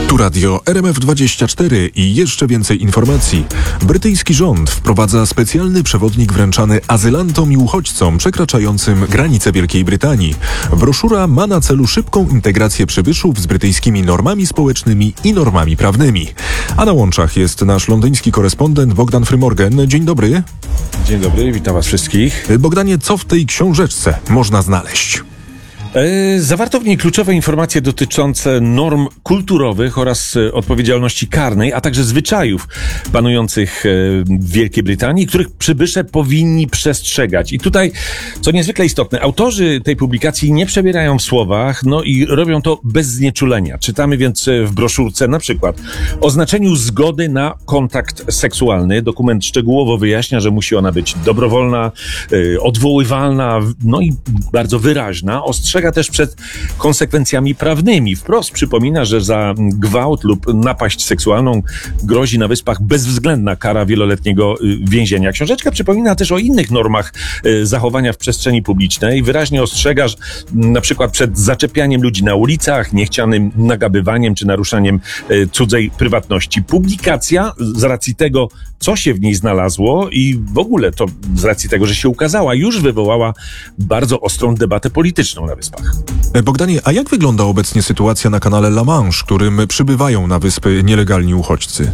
Tu radio RMF24 i jeszcze więcej informacji. Brytyjski rząd wprowadza specjalny przewodnik wręczany azylantom i uchodźcom przekraczającym granice Wielkiej Brytanii. Broszura ma na celu szybką integrację przybyszów z brytyjskimi normami społecznymi i normami prawnymi. A na łączach jest nasz londyński korespondent Bogdan Frymorgan. Dzień dobry. Dzień dobry, witam was wszystkich. Bogdanie, co w tej książeczce można znaleźć? Zawarto w niej kluczowe informacje dotyczące norm kulturowych oraz odpowiedzialności karnej, a także zwyczajów panujących w Wielkiej Brytanii, których przybysze powinni przestrzegać. I tutaj, co niezwykle istotne, autorzy tej publikacji nie przebierają w słowach, no i robią to bez znieczulenia. Czytamy więc w broszurce na przykład o znaczeniu zgody na kontakt seksualny. Dokument szczegółowo wyjaśnia, że musi ona być dobrowolna, odwoływalna, no i bardzo wyraźna. Ostrzega też przed konsekwencjami prawnymi. Wprost przypomina, że za gwałt lub napaść seksualną grozi na Wyspach bezwzględna kara wieloletniego więzienia. Książeczka przypomina też o innych normach zachowania w przestrzeni publicznej. Wyraźnie ostrzega, że na przykład przed zaczepianiem ludzi na ulicach, niechcianym nagabywaniem czy naruszaniem cudzej prywatności. Publikacja z racji tego, co się w niej znalazło i w ogóle to z racji tego, że się ukazała, już wywołała bardzo ostrą debatę polityczną na Wyspach. Bogdanie, a jak wygląda obecnie sytuacja na kanale La Manche, którym przybywają na wyspy nielegalni uchodźcy?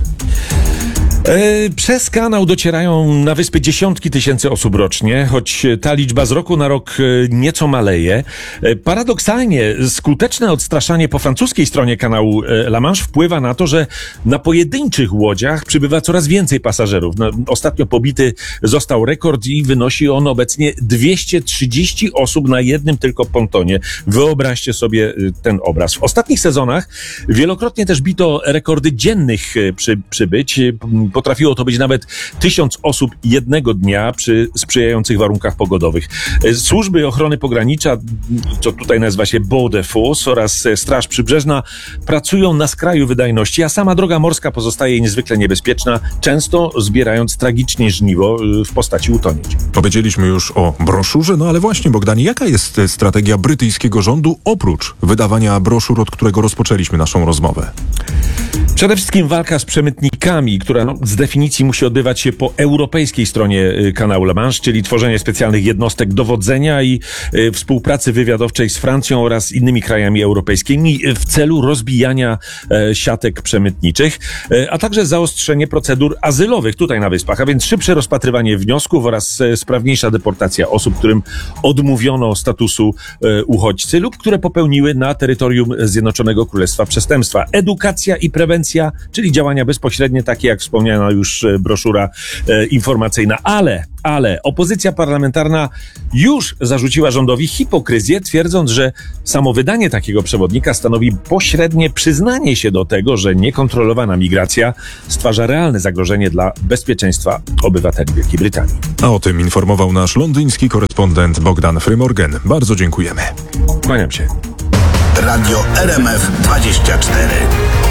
Przez kanał docierają na wyspy dziesiątki tysięcy osób rocznie, choć ta liczba z roku na rok nieco maleje. Paradoksalnie skuteczne odstraszanie po francuskiej stronie kanału La Manche wpływa na to, że na pojedynczych łodziach przybywa coraz więcej pasażerów. Ostatnio pobity został rekord i wynosi on obecnie 230 osób na jednym tylko pontonie. Wyobraźcie sobie ten obraz. W ostatnich sezonach wielokrotnie też bito rekordy dziennych przybyć. Potrafiło to być nawet 1000 osób jednego dnia przy sprzyjających warunkach pogodowych. Służby ochrony pogranicza, co tutaj nazywa się Border Force, oraz Straż Przybrzeżna pracują na skraju wydajności, a sama droga morska pozostaje niezwykle niebezpieczna, często zbierając tragicznie żniwo w postaci utonięć. Powiedzieliśmy już o broszurze, no ale właśnie, Bogdanie, jaka jest strategia brytyjskiego rządu oprócz wydawania broszur, od którego rozpoczęliśmy naszą rozmowę? Przede wszystkim walka z przemytnikami, która z definicji musi odbywać się po europejskiej stronie kanału La Manche, czyli tworzenie specjalnych jednostek dowodzenia i współpracy wywiadowczej z Francją oraz innymi krajami europejskimi w celu rozbijania siatek przemytniczych, a także zaostrzenie procedur azylowych tutaj na Wyspach, a więc szybsze rozpatrywanie wniosków oraz sprawniejsza deportacja osób, którym odmówiono statusu uchodźcy lub które popełniły na terytorium Zjednoczonego Królestwa przestępstwa. Edukacja i prewencja, czyli działania bezpośrednie, takie jak wspomniana już broszura informacyjna. Ale opozycja parlamentarna już zarzuciła rządowi hipokryzję, twierdząc, że samo wydanie takiego przewodnika stanowi pośrednie przyznanie się do tego, że niekontrolowana migracja stwarza realne zagrożenie dla bezpieczeństwa obywateli Wielkiej Brytanii. A o tym informował nasz londyński korespondent Bogdan Frymorgan. Bardzo dziękujemy. Kłaniam się. Radio RMF24.